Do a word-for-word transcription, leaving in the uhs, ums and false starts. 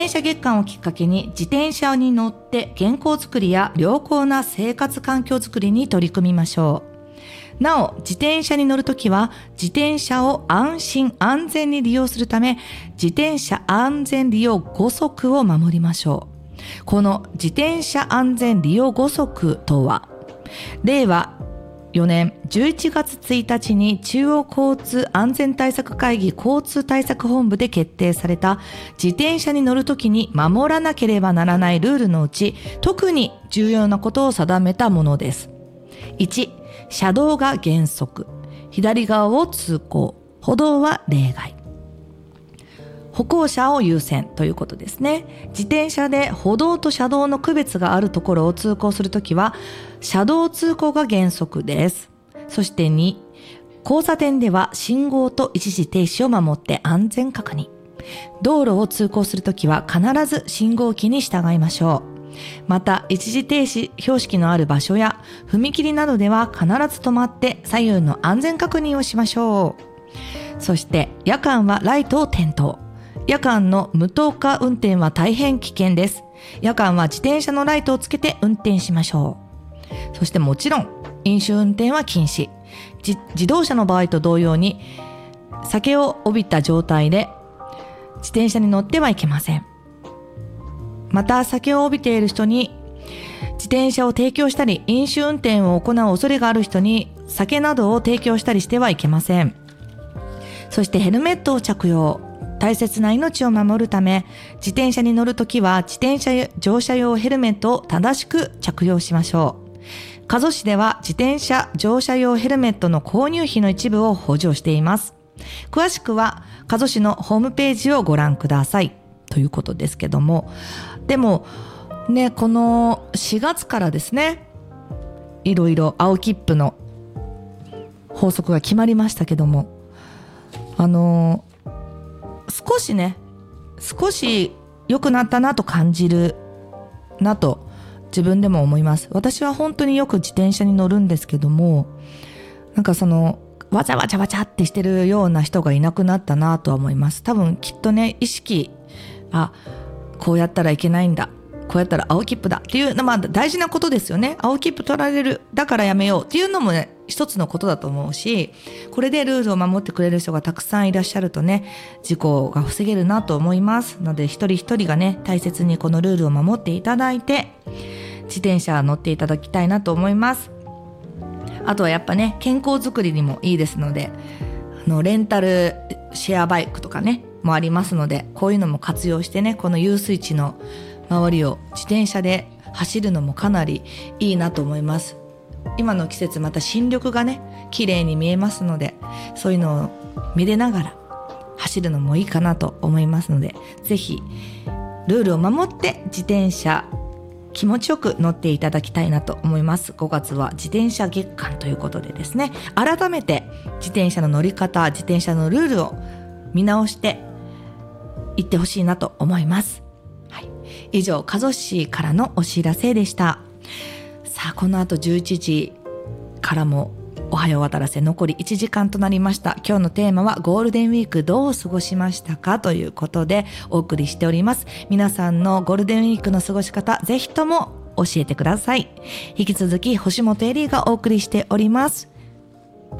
自転車月間をきっかけに自転車に乗って健康づくりや良好な生活環境づくりに取り組みましょう。なお、自転車に乗るときは自転車を安心安全に利用するため、自転車安全利用ご則を守りましょう。この自転車安全利用ご則とは、れいわよねんじゅういちがつついたちに中央交通安全対策会議交通対策本部で決定された自転車に乗るときに守らなければならないルールのうち、特に重要なことを定めたものです。いち、車道が原則、左側を通行、歩道は例外。歩行者を優先ということですね。自転車で歩道と車道の区別があるところを通行するときは、車道通行が原則です。そしてに、交差点では信号と一時停止を守って安全確認。道路を通行するときは必ず信号機に従いましょう。また、一時停止標識のある場所や踏切などでは必ず止まって左右の安全確認をしましょう。そして、夜間はライトを点灯。夜間の無灯火運転は大変危険です。夜間は自転車のライトをつけて運転しましょう。そしてもちろん、飲酒運転は禁止。自、自動車の場合と同様に、酒を帯びた状態で自転車に乗ってはいけません。また、酒を帯びている人に自転車を提供したり、飲酒運転を行う恐れがある人に酒などを提供したりしてはいけません。そしてヘルメットを着用。大切な命を守るため、自転車に乗るときは自転車乗車用ヘルメットを正しく着用しましょう。加須市では自転車乗車用ヘルメットの購入費の一部を補助しています。詳しくは加須市のホームページをご覧くださいということですけども、でもね、このしがつからですね、いろいろ青切符の法則が決まりましたけども、あの少しね、少し良くなったなと感じるなと自分でも思います。私は本当によく自転車に乗るんですけども、なんかそのわちゃわちゃわちゃってしてるような人がいなくなったなとは思います。多分きっとね、意識、あ、こうやったらいけないんだ、こうやったら青切符だっていうの、まあ大事なことですよね。青切符取られる、だからやめようっていうのもね、一つのことだと思うし、これでルールを守ってくれる人がたくさんいらっしゃるとね、事故が防げるなと思いますので、一人一人がね、大切にこのルールを守っていただいて、自転車乗っていただきたいなと思います。あとはやっぱね、健康づくりにもいいですので、あのレンタルシェアバイクとかねもありますので、こういうのも活用してね、この遊水地の周りを自転車で走るのもかなりいいなと思います。今の季節また新緑がね綺麗に見えますので、そういうのを見れながら走るのもいいかなと思いますので、ぜひルールを守って自転車気持ちよく乗っていただきたいなと思います。ごがつは自転車月間ということでですね、改めて自転車の乗り方、自転車のルールを見直していってほしいなと思います。はい、以上、加須市からのお知らせでした。さあ、この後じゅういちじからもおはよう渡らせ残りいちじかんとなりました。今日のテーマはゴールデンウィークどう過ごしましたかということでお送りしております。皆さんのゴールデンウィークの過ごし方、ぜひとも教えてください。引き続き星本エリーがお送りしております。